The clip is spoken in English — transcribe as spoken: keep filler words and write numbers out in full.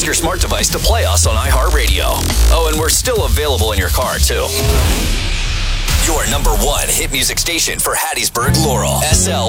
your smart device to play us on iHeartRadio. Oh, and we're still available in your car, too. Your number one hit music station for Hattiesburg, Laurel. S L